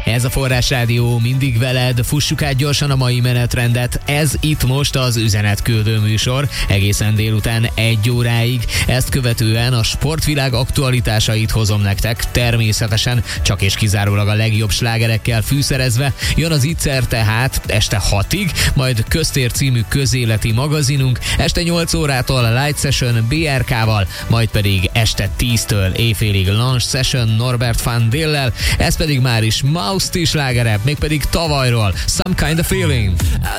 Ez a Forrás Rádió, mindig veled, fussuk át gyorsan a mai menetrendet. Ez itt most az üzenetküldő műsor, egészen délután 1 óráig. Ezt követően a sportvilág aktualitásait hozom nektek, természetesen csak és kizárólag a legjobb slágerekkel fűszerezve. Jön az Itzer tehát este 6-ig, majd Köztér című közéleti magazinunk, este 8 órától a Light Session BRK-val, majd pedig este 10-től éjfélig Launch Session Norbert van Dillel, ez pedig már is Mauszti slágere, mégpedig tavalyról, Some Kind of Feeling.